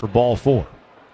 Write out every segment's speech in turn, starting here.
for ball 4.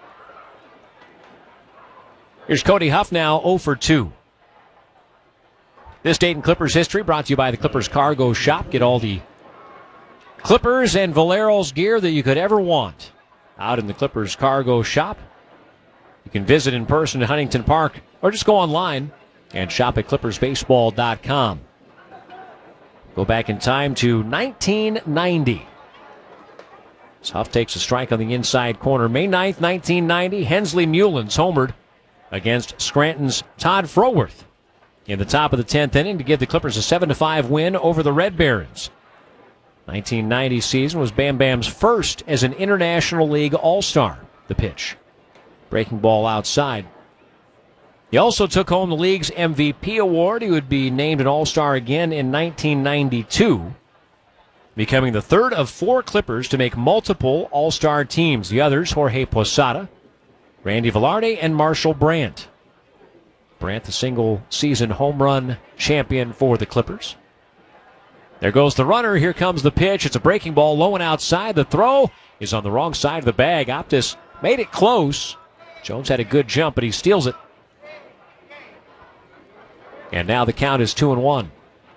Here's Cody Huff now 0 for 2. This Dayton Clippers history brought to you by the Clippers Cargo Shop. Get all the Clippers and Valero's gear that you could ever want out in the Clippers Cargo Shop. You can visit in person at Huntington Park or just go online and shop at clippersbaseball.com. Go back in time to 1990. As Huff takes a strike on the inside corner. May 9th, 1990, Hensley Mullins homered against Scranton's Todd Froworth in the top of the 10th inning to give the Clippers a 7-5 win over the Red Barons. 1990 season was Bam Bam's first as an International League All-Star. The pitch. Breaking ball outside. He also took home the league's MVP award. He would be named an All-Star again in 1992, becoming the third of 4 Clippers to make multiple All-Star teams. The others, Jorge Posada, Randy Velarde, and Marshall Brandt. Brandt, the single-season home run champion for the Clippers. There goes the runner. Here comes the pitch. It's a breaking ball low and outside. The throw is on the wrong side of the bag. Optis made it close. Jones had a good jump, but he steals it. And now the count is 2-1.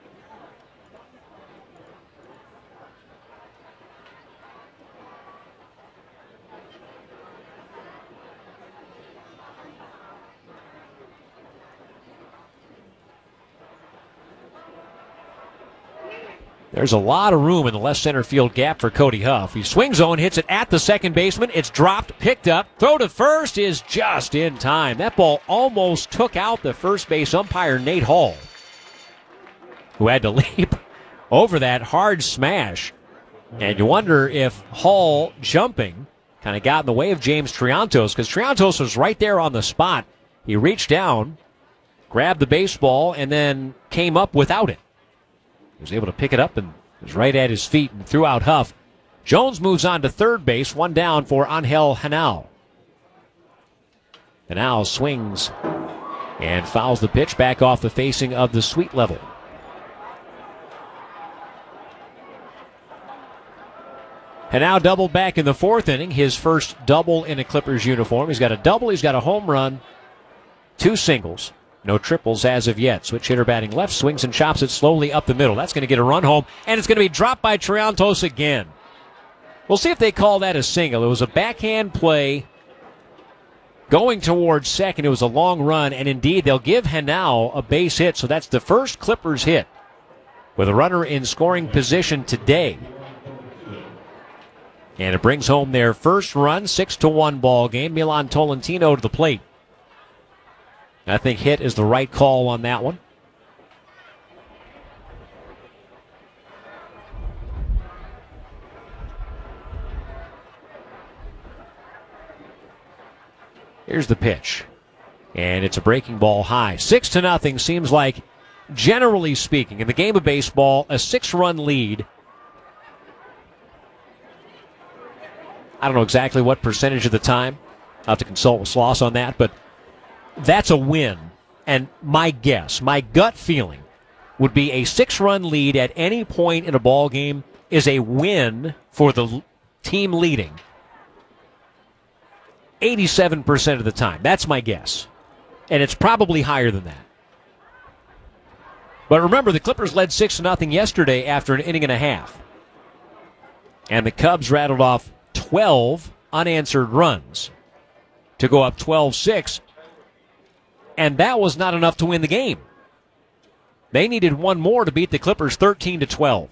There's a lot of room in the left center field gap for Cody Huff. He swings on, hits it at the second baseman. It's dropped, picked up. Throw to first is just in time. That ball almost took out the first base umpire, Nate Hall, who had to leap over that hard smash. And you wonder if Hall jumping kind of got in the way of James Triantos, because Triantos was right there on the spot. He reached down, grabbed the baseball, and then came up without it. He was able to pick it up and it was right at his feet and threw out Huff. Jones moves on to third base, one down for Angel Henao. Henao swings and fouls the pitch back off the facing of the sweet level. Henao doubled back in the 4th inning, his first double in a Clippers uniform. He's got a double, he's got a home run, 2 singles. No triples as of yet. Switch hitter batting left, swings and chops it slowly up the middle. That's going to get a run home, and it's going to be dropped by Triantos again. We'll see if they call that a single. It was a backhand play going towards second. It was a long run, and indeed they'll give Henao a base hit, so that's the first Clippers hit with a runner in scoring position today. And it brings home their first run, 6-1 ball game. Milan Tolentino to the plate. I think hit is the right call on that one. Here's the pitch. And it's a breaking ball high. 6-0 seems like, generally speaking, in the game of baseball, a 6-run lead. I don't know exactly what percentage of the time. I'll have to consult with Sloss on that, but that's a win. And my guess, my gut feeling, would be a 6-run lead at any point in a ball game is a win for the team leading 87% of the time. That's my guess. And it's probably higher than that. But remember, the Clippers led 6-0 yesterday after an inning and a half. And the Cubs rattled off 12 unanswered runs to go up 12-6. And that was not enough to win the game. They needed one more to beat the Clippers 13-12.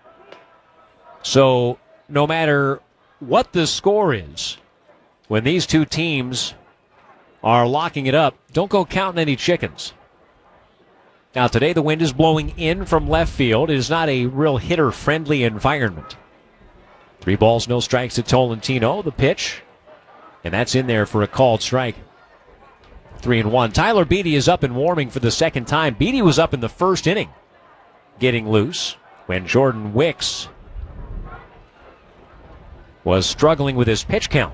So no matter what the score is, when these two teams are locking it up, don't go counting any chickens. Now today the wind is blowing in from left field. It is not a real hitter-friendly environment. 3 balls, no strikes to Tolentino. The pitch, and that's in there for a called strike. 3-1. Tyler Beede is up and warming for the second time. Beede was up in the first inning, getting loose when Jordan Wicks was struggling with his pitch count.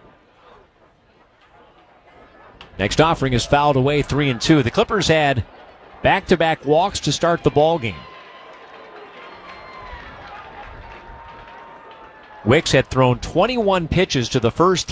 Next offering is fouled away, 3-2. The Clippers had back-to-back walks to start the ball game. Wicks had thrown 21 pitches to the first